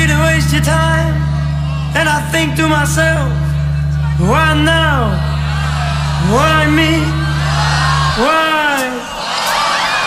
here to waste your time. And I think to myself, why now? Why me?